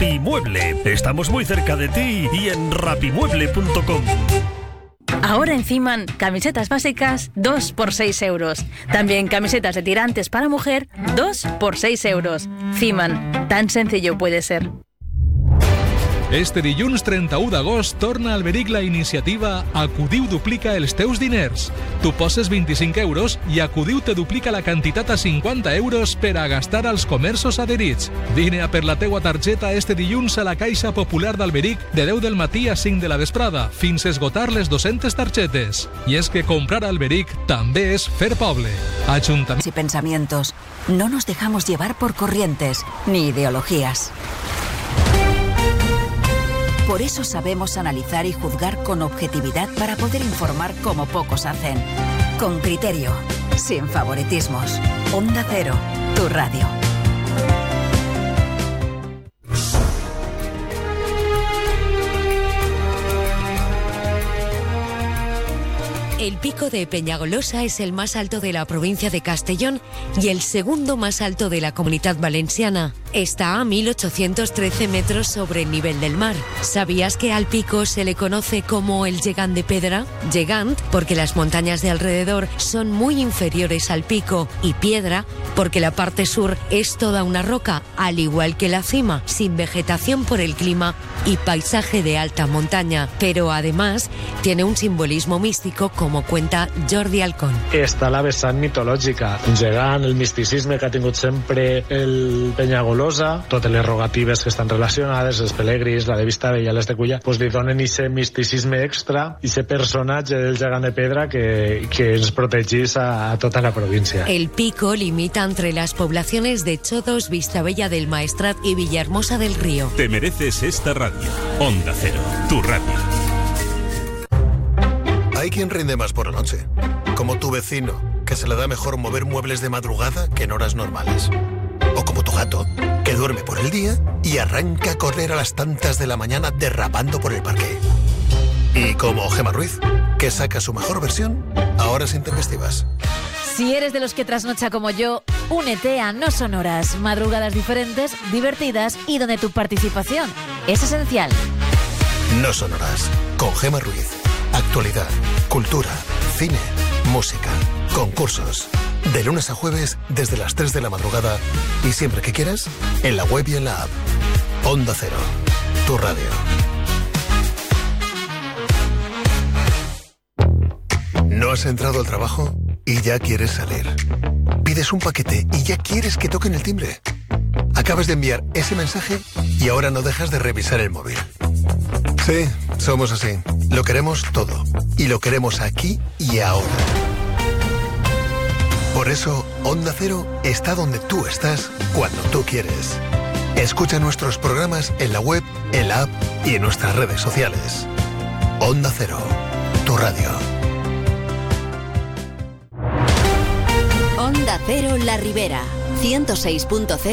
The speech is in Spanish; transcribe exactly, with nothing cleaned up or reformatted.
Rapimueble. Estamos muy cerca de ti y en rapimueble punto com. Ahora en Ciman, camisetas básicas dos por seis euros. También camisetas de tirantes para mujer dos por seis euros. Ciman, tan sencillo puede ser. Este dilluns trenta-u d'agost torna a Alberic la iniciativa Acudiu duplica els teus diners. Tu poses vint-i-cinc euros i Acudiu te duplica la quantitat a cinquanta euros per a gastar als comerços adherits. Vine a per la teua targeta este dilluns a la Caixa Popular d'Alberic de deu del matí a cinc de la vesprada fins a esgotar les dues-centes targetes. I és que comprar a Alberic també és fer poble. Ajuntament... Y pensamientos. No nos dejamos llevar por corrientes ni ideologías. Por eso sabemos analizar y juzgar con objetividad para poder informar como pocos hacen. Con criterio, sin favoritismos. Onda Cero, tu radio. El pico de Peñagolosa es el más alto de la provincia de Castellón y el segundo más alto de la Comunidad Valenciana. Está a mil ochocientos trece metros sobre el nivel del mar. ¿Sabías que al pico se le conoce como el Gegant de Pedra? Gegant porque las montañas de alrededor son muy inferiores al pico, y Piedra porque la parte sur es toda una roca, al igual que la cima, sin vegetación por el clima y paisaje de alta montaña. Pero además tiene un simbolismo místico, como cuenta Jordi Alcón. Està la vessant mitològica, un gegant, el misticisme que ha tingut sempre el Peñagolosa, totes les rogatives que estan relacionades, els pelegrins, la de Vistabella, les de Culla, pues li donen ese misticisme extra, ese personatge del gegant de pedra que, que ens protegís a, a tota la província. El pico limita entre las poblaciones de Chodos, Vistabella del Maestrat y Villahermosa del Río. Te mereces esta radio. Onda Cero, tu radio. Hay quien rinde más por la noche, como tu vecino, que se le da mejor mover muebles de madrugada que en horas normales. O como tu gato, que duerme por el día y arranca a correr a las tantas de la mañana derrapando por el parque. Y como Gemma Ruiz, que saca su mejor versión a horas intempestivas. Si eres de los que trasnocha como yo, únete a No Son Horas, madrugadas diferentes, divertidas y donde tu participación es esencial. No Son Horas, con Gemma Ruiz. Actualidad, cultura, cine, música, concursos. De lunes a jueves desde las tres de la madrugada y siempre que quieras, en la web y en la app. Onda Cero, tu radio. ¿No has entrado al trabajo y ya quieres salir? Pides un paquete y ya quieres que toquen el timbre. Acabas de enviar ese mensaje y ahora no dejas de revisar el móvil. Sí, somos así. Lo queremos todo. Y lo queremos aquí y ahora. Por eso, Onda Cero está donde tú estás, cuando tú quieres. Escucha nuestros programas en la web, en la app y en nuestras redes sociales. Onda Cero, tu radio. Onda Cero La Ribera, ciento seis punto cero.